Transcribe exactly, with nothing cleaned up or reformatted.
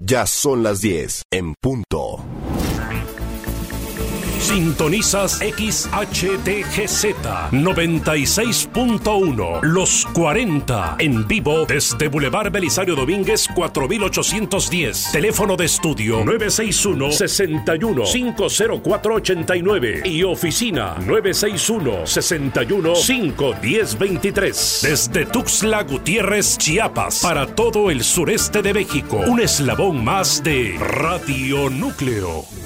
Ya son las diez en punto. Sintonizas X H D G Z noventa y seis punto uno, Los cuarenta, en vivo desde Boulevard Belisario Domínguez cuatro mil ochocientos diez. Teléfono de estudio nueve seis uno, seis uno, cinco cero cuatro ocho nueve y oficina nueve seis uno, seis uno, cinco uno cero dos tres. Desde Tuxtla Gutiérrez, Chiapas, para todo el sureste de México, un eslabón más de Radio Núcleo.